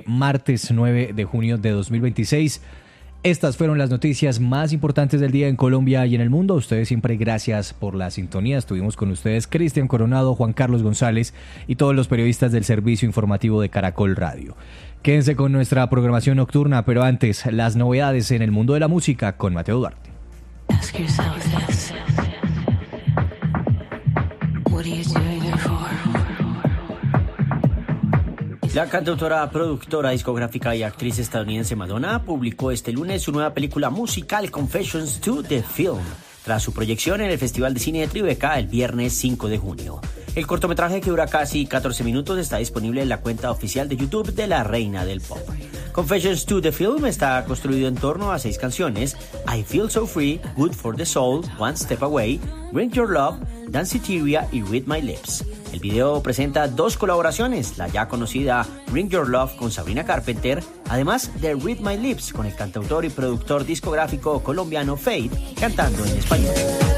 martes 9 de junio de 2026. Estas fueron las noticias más importantes del día en Colombia y en el mundo. Ustedes siempre gracias por la sintonía. Estuvimos con ustedes Cristian Coronado, Juan Carlos González y todos los periodistas del servicio informativo de Caracol Radio. Quédense con nuestra programación nocturna, pero antes, las novedades en el mundo de la música con Mateo Duarte. Ask yourself this. What are you doing it for? La cantautora, productora, discográfica y actriz estadounidense Madonna publicó este lunes su nueva película musical Confessions to the Film, tras su proyección en el Festival de Cine de Tribeca el viernes 5 de junio. El cortometraje, que dura casi 14 minutos, está disponible en la cuenta oficial de YouTube de la reina del pop. Confessions to the Film está construido en torno a 6 canciones: I Feel So Free, Good for the Soul, One Step Away, Bring Your Love, Danceteria y Read My Lips. El video presenta 2 colaboraciones, la ya conocida Bring Your Love con Sabrina Carpenter, además de Read My Lips con el cantautor y productor discográfico colombiano Feid, cantando en español.